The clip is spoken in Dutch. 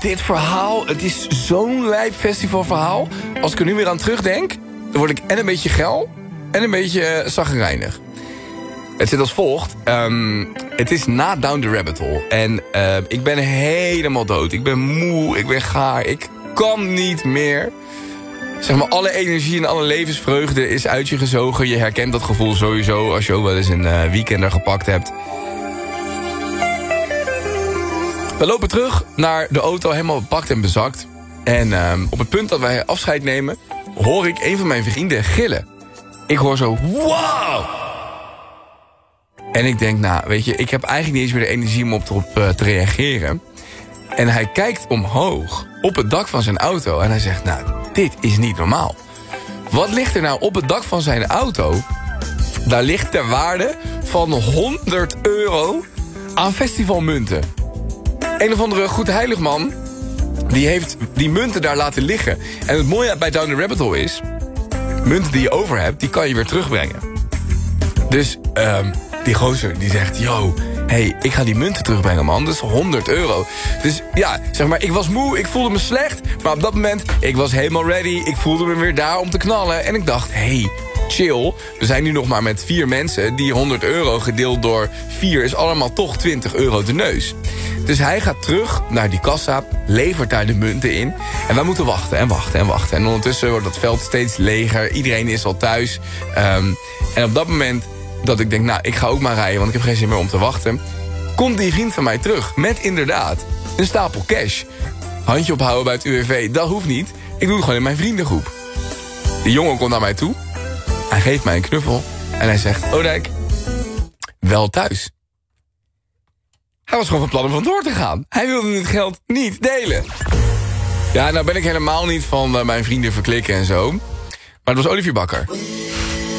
dit verhaal, het is zo'n lijp festivalverhaal. Als ik er nu weer aan terugdenk, dan word ik en een beetje geil en een beetje chagrijnig. Het zit als volgt. Het is na Down the Rabbit Hole. En ik ben helemaal dood. Ik ben moe, ik ben gaar, ik kan niet meer. Zeg maar, alle energie en alle levensvreugde is uit je gezogen. Je herkent dat gevoel sowieso als je ook wel eens een weekender gepakt hebt. We lopen terug naar de auto, helemaal bepakt en bezakt. En op het punt dat wij afscheid nemen, hoor ik een van mijn vrienden gillen. Ik hoor zo, wow! En ik denk, nou, weet je, ik heb eigenlijk niet eens meer de energie om op te reageren. En hij kijkt omhoog op het dak van zijn auto en hij zegt, nou, dit is niet normaal. Wat ligt er nou op het dak van zijn auto? Daar ligt ter waarde van €100 aan festivalmunten. Een of andere goed heilig man, die heeft die munten daar laten liggen. En het mooie bij Down the Rabbit Hole is, munten die je over hebt, die kan je weer terugbrengen. Dus die gozer die zegt, yo, hey, ik ga die munten terugbrengen, man. Dat is €100. Dus ja, zeg maar, ik was moe, ik voelde me slecht. Maar op dat moment, ik was helemaal ready. Ik voelde me weer daar om te knallen. En ik dacht, hey, chill. We zijn nu nog maar met 4 mensen. Die €100 gedeeld door 4 is allemaal toch €20 de neus. Dus hij gaat terug naar die kassa, levert daar de munten in. En wij moeten wachten en wachten en wachten. En ondertussen wordt dat veld steeds leger. Iedereen is al thuis. En op dat moment dat ik denk, nou, ik ga ook maar rijden, want ik heb geen zin meer om te wachten, komt die vriend van mij terug met inderdaad een stapel cash. Handje ophouden bij het UWV, dat hoeft niet. Ik doe het gewoon in mijn vriendengroep. De jongen komt naar mij toe. Hij geeft mij een knuffel en hij zegt, Odijk, wel thuis. Hij was gewoon van plan om vandoor te gaan. Hij wilde het geld niet delen. Ja, nou ben ik helemaal niet van mijn vrienden verklikken en zo. Maar het was Olivier Bakker.